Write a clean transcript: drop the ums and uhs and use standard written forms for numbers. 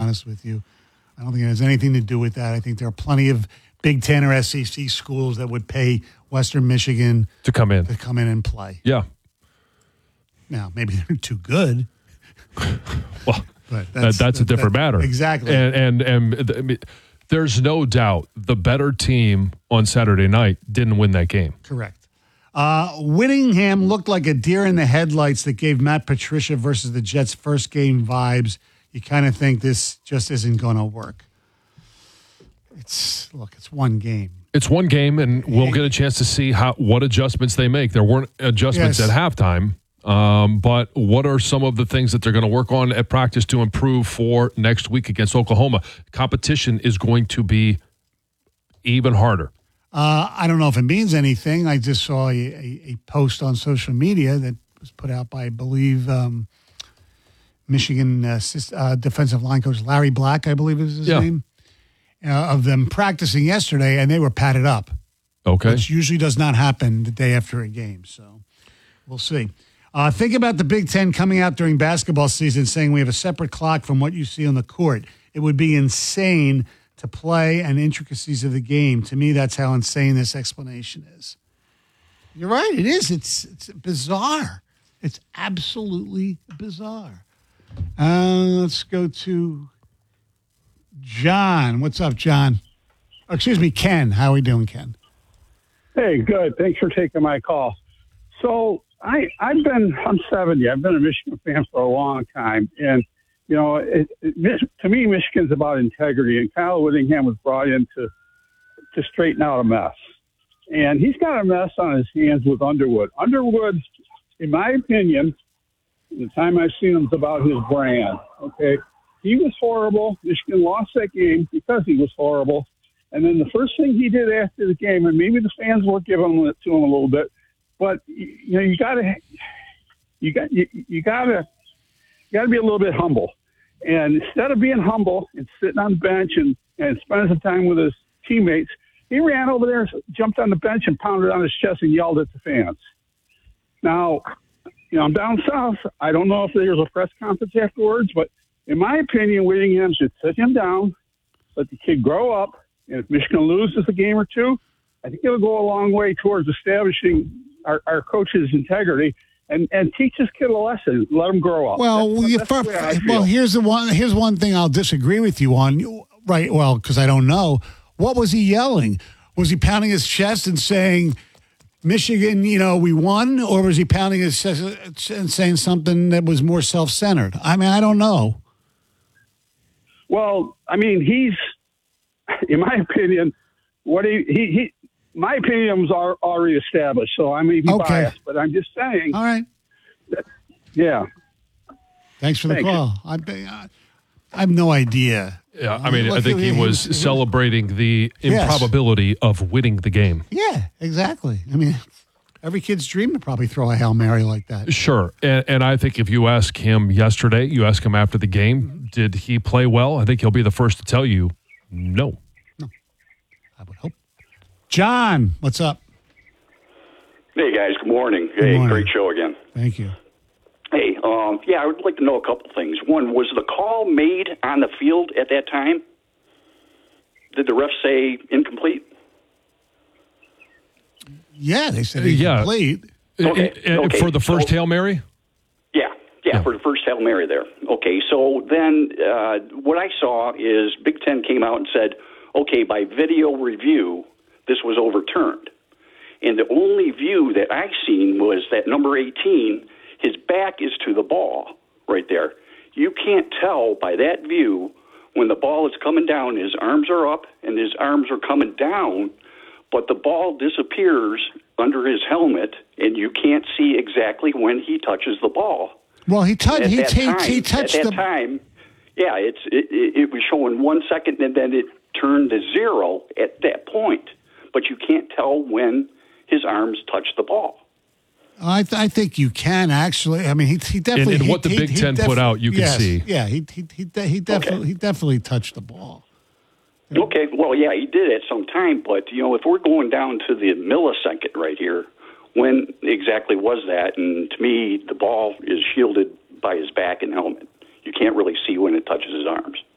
honest with you. I don't think it has anything to do with that. I think there are plenty of Big Ten or SEC schools that would pay Western Michigan to come in and play. Yeah. Now, maybe they're too good. Well, but that's a different matter. Exactly. And there's no doubt the better team on Saturday night didn't win that game. Correct. Whittingham looked like a deer in the headlights that gave Matt Patricia versus the Jets first game vibes. You kind of think this just isn't going to work. It's one game. It's one game, and we'll get a chance to see what adjustments they make. There weren't adjustments at halftime, but what are some of the things that they're going to work on at practice to improve for next week against Oklahoma? Competition is going to be even harder. I don't know if it means anything. I just saw a post on social media that was put out by, I believe, Michigan defensive line coach Larry Black, I believe is his name, of them practicing yesterday, and they were padded up. Okay. Which usually does not happen the day after a game, so we'll see. Think about the Big Ten coming out during basketball season saying we have a separate clock from what you see on the court. It would be insane to play and intricacies of the game. To me, that's how insane this explanation is. You're right, it is. It's bizarre. It's absolutely bizarre. Let's go to John. What's up, John? Oh, excuse me, Ken. How are we doing, Ken? Hey, good. Thanks for taking my call. So I'm 70. I've been a Michigan fan for a long time. And, you know, to me, Michigan's about integrity. And Kyle Whittingham was brought in to straighten out a mess. And he's got a mess on his hands with Underwood. Underwood, in my opinion, the time I've seen him is about his brand. Okay. He was horrible. Michigan lost that game because he was horrible. And then the first thing he did after the game, and maybe the fans were giving it to him a little bit, but you know, you gotta be a little bit humble. And instead of being humble and sitting on the bench and spending some time with his teammates, he ran over there, jumped on the bench, and pounded on his chest and yelled at the fans. Now, you know, I'm down south. I don't know if there's a press conference afterwards, but in my opinion, Whittingham should sit him down, let the kid grow up, and if Michigan loses a game or two, I think it'll go a long way towards establishing our coach's integrity and teach this kid a lesson. Let him grow up. Well, here's one thing I'll disagree with you on. Right? Well, because I don't know. What was he yelling? Was he pounding his chest and saying, Michigan, you know, we won? Or was he pounding his chest and saying something that was more self-centered? I mean, I don't know. Well, I mean, he's, in my opinion, my opinion was already established, so I may be biased, but I'm just saying. All right. Yeah. Thanks for the call. I have no idea. Yeah, I mean, I think he was celebrating the improbability of winning the game. Yeah, exactly. I mean, every kid's dream to probably throw a Hail Mary like that. Sure. And I think if you ask him yesterday, you ask him after the game, did he play well? I think he'll be the first to tell you no. No. I would hope. John, what's up? Hey, guys. Good morning. Good morning. Great show again. Thank you. Hey, I would like to know a couple things. One, was the call made on the field at that time? Did the ref say incomplete? Yeah, they said incomplete. Okay. For the first Hail Mary? Yeah, for the first Hail Mary there. Okay, so then what I saw is Big Ten came out and said, okay, by video review, this was overturned. And the only view that I seen was that number 18, his back is to the ball right there. You can't tell by that view when the ball is coming down, his arms are up and his arms are coming down, but the ball disappears under his helmet, and you can't see exactly when he touches the ball. Well, he touched At the time, yeah, it was showing 1 second, and then it turned to 0 at that point. But you can't tell when his arms touch the ball. I think you can actually. I mean, he definitely. And what the Big Ten put out, you can see. Yeah, he definitely touched the ball. Okay, well, yeah, he did at some time, but you know, if we're going down to the millisecond right here, when exactly was that? And to me, the ball is shielded by his back and helmet. You can't really see when it touches his arms.